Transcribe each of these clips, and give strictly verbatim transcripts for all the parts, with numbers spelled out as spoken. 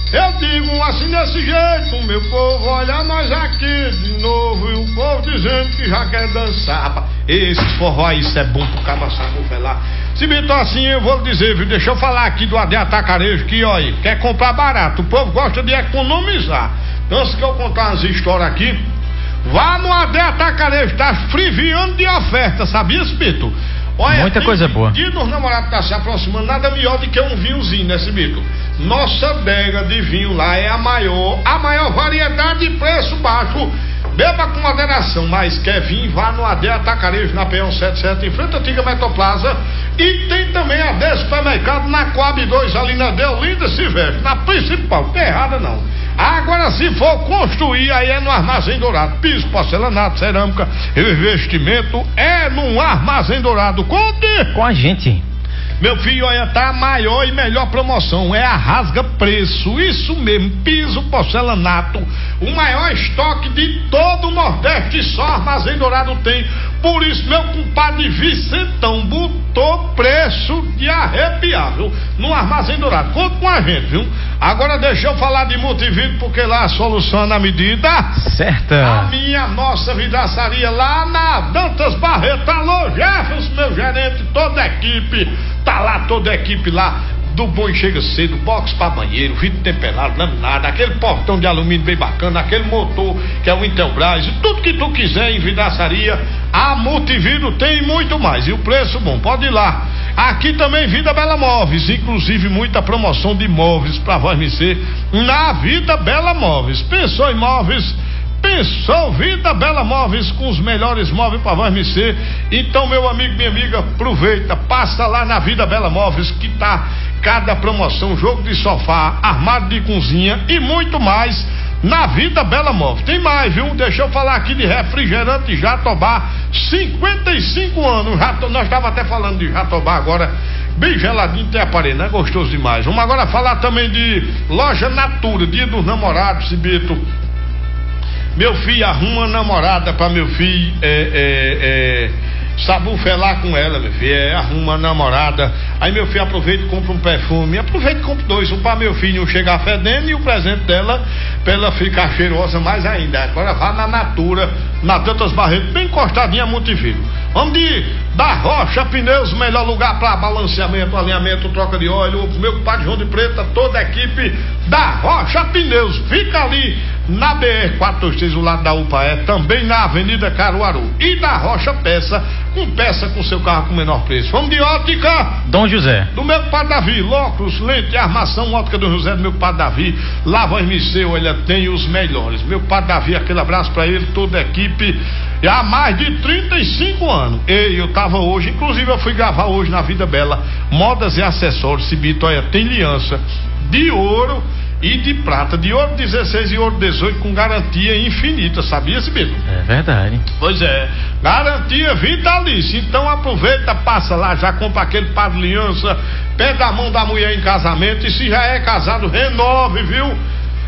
Eu digo assim desse jeito, meu povo, olha nós aqui de novo, e o povo dizendo que já quer dançar, rapaz. Esse forró aí, isso é bom pro cabo sacufelar. Se então assim, eu vou dizer, viu, deixa eu falar aqui do A D Atacarejo, que ó, aí, quer comprar barato, o povo gosta de economizar. Então, se eu contar umas histórias aqui, vá no A D Atacarejo, tá friviando de oferta, sabia, Spito? Olha, muita coisa boa. Dia dos namorados tá se aproximando, nada melhor do que um vinhozinho, né, Cibito? Nossa adega de vinho lá é a maior, a maior variedade de preço baixo. Beba com moderação, mas quer vir, vá no A D Atacarejo, na P um setenta e sete, em frente à antiga Metroplaza. E tem também A D Supermercado na Coab dois, ali na Deolinda Silvestre, na principal, não tem errada não. Agora, se for construir, aí é no Armazém Dourado. Piso, porcelanato, cerâmica, revestimento, é no Armazém Dourado. Conte com a gente. Meu filho, olha, tá a maior e melhor promoção, é a Rasga Preço, isso mesmo, piso, porcelanato, o maior estoque de todo o Nordeste, só Armazém Dourado tem. Por isso, meu compadre Vicentão botou preço de arrepiar, viu? No Armazém Dourado. Conta com a gente, viu? Agora deixa eu falar de Multividro, porque lá a solução é na medida certa. A minha nossa vidraçaria lá na Dantas Barreto. Alô, Jefferson, meu gerente, toda a equipe. Tá lá toda a equipe lá. Do bom e chega cedo, box para banheiro, vidro temperado, laminado, aquele portão de alumínio bem bacana, aquele motor que é o Intelbras, tudo que tu quiser em vidraçaria, a Multividro tem muito mais, e o preço bom, pode ir lá. Aqui também Vida Bela Móveis, inclusive muita promoção de móveis para vós me ser na Vida Bela Móveis. Pensou em móveis? Pensou Vida Bela Móveis, com os melhores móveis para vós me ser. Então, meu amigo, minha amiga, aproveita, passa lá na Vida Bela Móveis, que tá cada promoção, jogo de sofá, armário de cozinha e muito mais na Vida Bela Móveis. Tem mais, viu? Deixa eu falar aqui de refrigerante Jatobá, cinquenta e cinco anos. Jato, nós estávamos até falando de Jatobá agora, bem geladinho, tem aparelho, né? Gostoso demais. Vamos agora falar também de Loja Natura, Dia dos Namorados, Cibito. Meu filho, arruma uma namorada pra meu filho, é, é, é, sabufelar com ela, meu filho, é, arruma uma namorada. Aí meu filho aproveita e compra um perfume, aproveita e compra dois, um pra meu filho não chegar fedendo e o presente dela pra ela ficar cheirosa mais ainda. Agora vá na Natura, na Dantas Barreto, bem encostadinha a Multividro. Vamos de da Rocha Pneus, melhor lugar para balanceamento, alinhamento, troca de óleo. Meu compadre João de Preta, toda a equipe da Rocha Pneus, fica ali na B R quatrocentos e vinte e três, o lado da U P A E, também na Avenida Caruaru. E da Rocha Peça, com peça com seu carro com menor preço. Vamos de ótica Dom José, do meu compadre Davi, óculos, lente, armação, ótica do José, do meu compadre Davi. Lá vai me ser, olha, tem os melhores. Meu compadre Davi, aquele abraço para ele, toda a equipe. E há mais de trinta e cinco anos. E eu tava hoje, inclusive eu fui gravar hoje na Vida Bela, modas e acessórios. Cibito, olha, tem aliança de ouro e de prata, de ouro dezesseis e ouro dezoito, com garantia infinita, sabia, Cibito? É verdade. Pois é, garantia vitalícia. Então aproveita, passa lá, já compra aquele par de aliança, pega a mão da mulher em casamento, e se já é casado, renove, viu?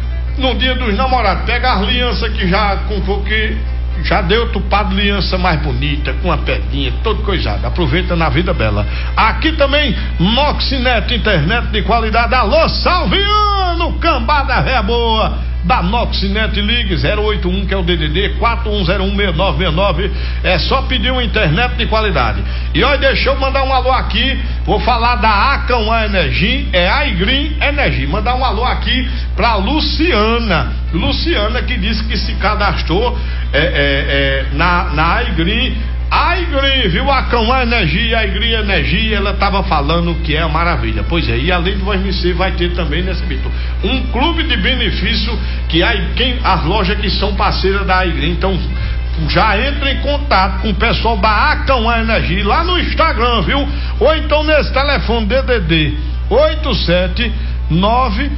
No dia dos namorados, pega as alianças que já comprou, que já deu outro par de aliança mais bonita, com a pedrinha, todo coisado. Aproveita na Vida Bela. Aqui também, Noxinet, internet de qualidade. Alô, Salviano, cambada ré boa da Noxinet, ligue zero oito um, que é o D D D quatro um zero um seis nove seis nove. É só pedir uma internet de qualidade. E olha, deixa eu mandar um alô aqui. Vou falar da Acauã Energia, é a iGreen Energia. Mandar um alô aqui pra Luciana. Luciana, que disse que se cadastrou é, é, é, na, na iGreen. A iGreen, viu? A Acauã Energia, a iGreen Energia, ela estava falando que é uma maravilha. Pois é, e além do V M C, vai ter também nesse Bito um clube de benefício, que aí quem, as lojas que são parceiras da iGreen. Então já entra em contato com o pessoal da Acauã Energia lá no Instagram, viu? Ou então nesse telefone D D D oito sete nove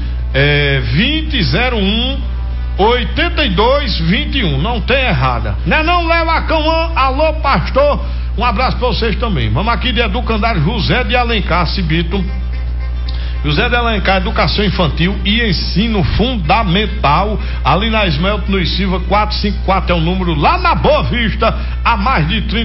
vinte zero um oitenta e dois vinte e um, não tem errada, né? Não, Léo Acauã, alô pastor, um abraço pra vocês também. Vamos aqui de Educandário José de Alencar, Cibito. José de Alencar, Educação Infantil e Ensino Fundamental, ali na Esmelto no Silva quatrocentos e cinquenta e quatro é o número, lá na Boa Vista, há mais de trinta